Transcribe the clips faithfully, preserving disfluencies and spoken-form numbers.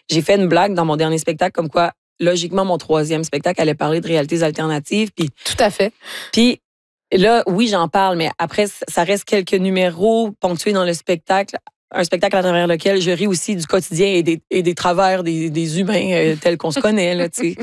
j'ai fait une blague dans mon dernier spectacle comme quoi, logiquement, mon troisième spectacle allait parler de réalités alternatives. Puis, Tout à fait. Puis là, oui, j'en parle, mais après, ça reste quelques numéros ponctués dans le spectacle. Un spectacle à travers lequel je ris aussi du quotidien et des, et des travers des, des humains euh, tels qu'on se connaît. Là, tu sais.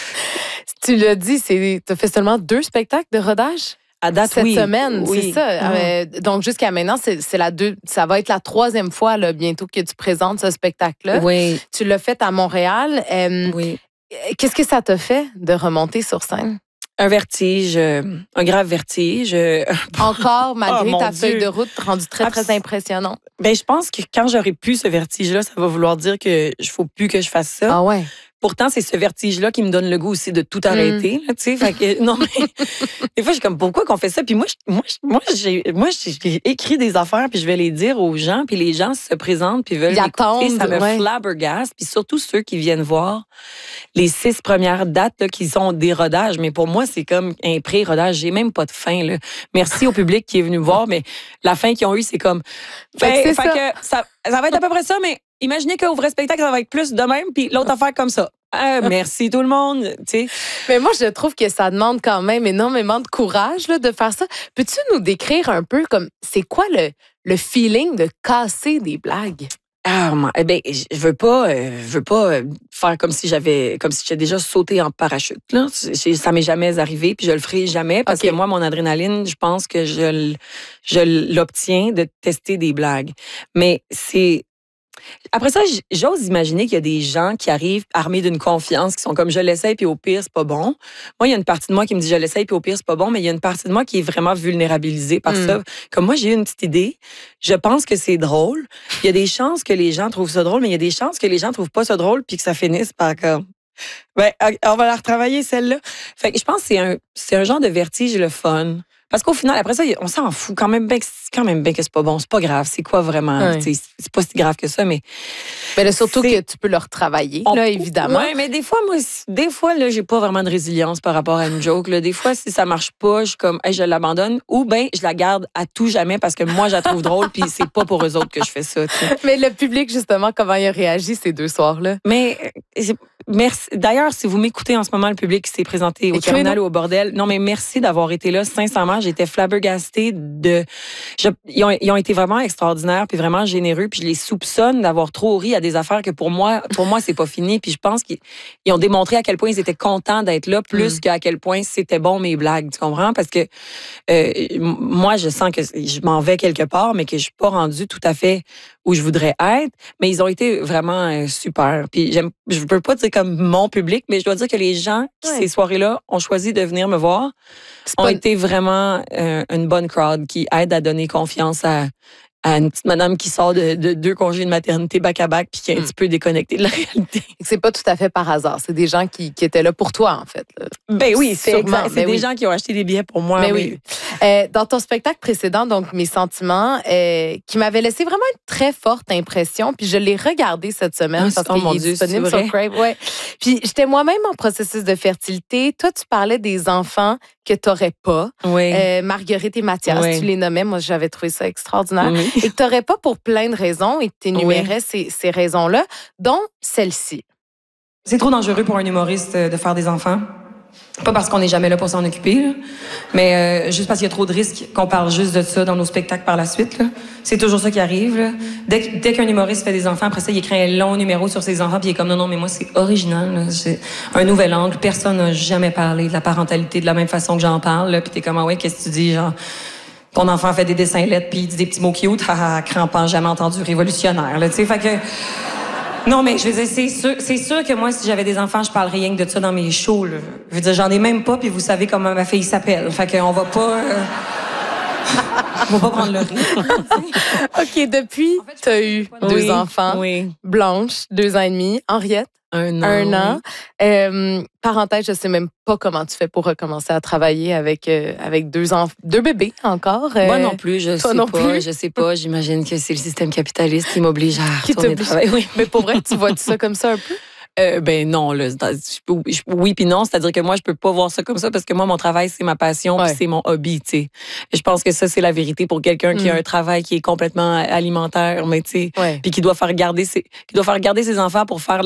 Tu l'as dit, tu as fait seulement deux spectacles de rodage? À date, Cette oui. semaine, oui. c'est ça. Mmh. Euh, donc, jusqu'à maintenant, c'est, c'est la deux, ça va être la troisième fois là, bientôt que tu présentes ce spectacle-là. Oui. Tu l'as fait à Montréal. Euh, oui. Qu'est-ce que ça t'a fait de remonter sur scène? Un vertige, euh, un grave vertige. Euh, Encore, malgré oh, ta Dieu. feuille de route rendue très, très Abs- impressionnante. Ben, je pense que quand j'aurai plus ce vertige-là, ça va vouloir dire que je faut plus que je fasse ça. Ah ouais? Pourtant, c'est ce vertige-là qui me donne le goût aussi de tout arrêter. Mm. Là, tu sais, fait que, non, mais des fois, je suis comme, pourquoi qu'on fait ça? Puis moi, je- moi, je- moi, j'ai, moi, j'ai écrit des affaires, puis je vais les dire aux gens, puis les gens se présentent, puis veulent Ils m'écouter. attendent, Ça me ouais. flabbergasse. Puis surtout ceux qui viennent voir les six premières dates là, qui sont des rodages. Mais pour moi, c'est comme un pré-rodage. J'ai même pas de fin. Là. Merci au public qui est venu me voir, mais la fin qu'ils ont eue, c'est comme... Fait que Fait, c'est fait ça. que ça, ça va être à peu près ça, mais imaginez qu'au vrai spectacle, ça va être plus de même, puis l'autre affaire comme ça. Euh, merci tout le monde, tu sais. Mais moi, je trouve que ça demande quand même énormément de courage là, de faire ça. Peux-tu nous décrire un peu comme c'est quoi le, le feeling de casser des blagues? Ah, moi, eh ben, je veux pas, euh, je veux pas euh, faire comme si j'avais, comme si j'étais déjà sauté en parachute. Là, C'est- ça m'est jamais arrivé, puis je le ferai jamais parce Ok. que moi, mon adrénaline, je pense que je, l- je l'obtiens de tester des blagues. Mais c'est après ça, j- j'ose imaginer qu'il y a des gens qui arrivent armés d'une confiance, qui sont comme je l'essaye, puis au pire, c'est pas bon. Moi, il y a une partie de moi qui me dit je l'essaye, puis au pire, c'est pas bon, mais il y a une partie de moi qui est vraiment vulnérabilisée par Mm. ça. Comme moi, j'ai eu une petite idée. Je pense que c'est drôle. Il y a des chances que les gens trouvent ça drôle, mais il y a des chances que les gens trouvent pas ça drôle, puis que ça finisse par comme. Ben, ok, on va la retravailler, celle-là. Fait que je pense que c'est un, c'est un genre de vertige le fun. Parce qu'au final, après ça, on s'en fout quand même bien que c'est quand même bien que c'est pas bon. C'est pas grave. C'est quoi vraiment? Ouais. Tu sais, C'est pas si grave que ça, mais. Mais là, surtout C'est- que tu peux le retravailler, On- là, évidemment. Oui, mais des fois, moi, c- des fois, là, j'ai pas vraiment de résilience par rapport à une joke. Là. Des fois, si ça marche pas, je suis comme, hey, je l'abandonne. Ou bien, je la garde à tout jamais parce que moi, je la trouve drôle, puis c'est pas pour eux autres que je fais ça. tu sais. Mais le public, justement, comment il a réagi ces deux soirs-là? Mais euh, c'est- merci. D'ailleurs, si vous m'écoutez en ce moment, le public qui s'est présenté au Écrivez-nous. terminal ou au bordel, non, mais merci d'avoir été là. Sincèrement, j'étais flabbergastée de. je- ils, ont, ils ont été vraiment extraordinaires, puis vraiment généreux, puis je les soupçonne d'avoir trop ri à des affaires que pour moi, pour moi, c'est pas fini. Puis je pense qu'ils ils ont démontré à quel point ils étaient contents d'être là, plus Mm. qu'à quel point c'était bon mes blagues. Tu comprends? Parce que euh, m- moi, je sens que je m'en vais quelque part, mais que je suis pas rendue tout à fait où je voudrais être. Mais ils ont été vraiment euh, super. Puis j'aime, je peux pas dire comme mon public, mais je dois dire que les gens qui, Ouais. ces soirées-là, ont choisi de venir me voir, C'est ont pas- été vraiment euh, une bonne crowd qui aide à donner confiance à, à une petite madame qui sort de, de deux congés de maternité back-à-back puis qui est un Mm. petit peu déconnectée de la réalité. C'est pas tout à fait par hasard. C'est des gens qui, qui étaient là pour toi, en fait. là. Ben oui, c'est Sûrement, exact. C'est ben des oui. gens qui ont acheté des billets pour moi. Mais oui. Euh, dans ton spectacle précédent, donc Mes sentiments, euh, qui m'avait laissé vraiment une très forte impression, puis je l'ai regardé cette semaine Ah, parce oh qu'il mon est Dieu, disponible c'est sur vrai? Crave. Ouais. Puis j'étais moi-même en processus de fertilité. Toi, tu parlais des enfants que tu n'aurais pas. Oui. Euh, Marguerite et Mathias, Oui. tu les nommais. Moi, j'avais trouvé ça extraordinaire. Oui. Et que tu n'aurais pas pour plein de raisons et que tu énumérais ces, ces raisons-là, dont celle-ci. C'est trop dangereux pour un humoriste euh, de faire des enfants. Pas parce qu'on n'est jamais là pour s'en occuper, là, mais euh, juste parce qu'il y a trop de risques qu'on parle juste de ça dans nos spectacles par la suite. là. C'est toujours ça qui arrive. là. Dès, que- dès qu'un humoriste fait des enfants, après ça, il écrit un long numéro sur ses enfants, puis il est comme non, non, mais moi, c'est original. là. C'est un nouvel angle. Personne n'a jamais parlé de la parentalité de la même façon que j'en parle. là. Puis t'es comme, ah ouais, qu'est-ce que tu dis, genre... Ton enfant fait des dessins lettres puis il dit des petits mots cute, haha, crampant, jamais entendu, révolutionnaire, là, tu sais, fait que... Non, mais je veux dire, c'est sûr, c'est sûr que moi, si j'avais des enfants, je parlerais rien que de ça dans mes shows, là. Je veux dire, j'en ai même pas, puis vous savez comment ma fille s'appelle. Fait qu'on va pas... euh, on va pas prendre le risque. OK, depuis, tu as eu deux Oui, enfants. Oui. Blanche, deux ans et demi. Henriette, Un an. un an. Euh, parenthèse, je sais même pas comment tu fais pour recommencer à travailler avec, euh, avec deux, enf- deux bébés encore. Euh, Moi non plus, je toi sais non pas. plus? Je sais pas. J'imagine que c'est le système capitaliste qui m'oblige à Qui retourner t'oblige. travailler. Oui. Mais pour vrai, tu vois ça comme ça un peu? Euh, ben non, là, c'est- je peux- je- oui puis non, c'est-à-dire que moi je peux pas voir ça comme ça parce que moi mon travail c'est ma passion puis Ouais. c'est mon hobby, tu sais. Je pense que ça c'est la vérité pour quelqu'un qui a Mm. un travail qui est complètement alimentaire, mais tu sais, Ouais. puis qui doit faire garder ses qui doit faire garder ses enfants pour faire